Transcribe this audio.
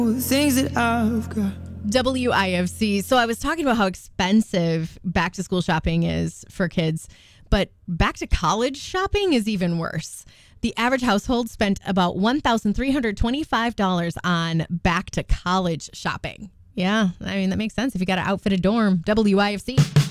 things that I've got. WIFC. So I was talking about how expensive back to school shopping is for kids, but back to college shopping is even worse. The average household spent about $1,325 on back to college shopping. Yeah, I mean, that makes sense if you got to outfit a dorm. WIFC.